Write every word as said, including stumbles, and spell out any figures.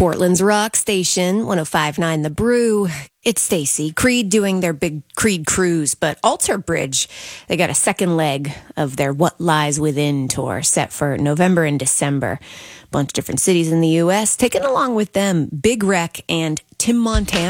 Portland's rock station, one oh five point nine The Brew. It's Stacy. Creed doing their big Creed cruise, but Alter Bridge, they got a second leg of their What Lies Within tour set for November and December. A bunch of different cities in the U S taking along with them Big Wreck and Tim Montana.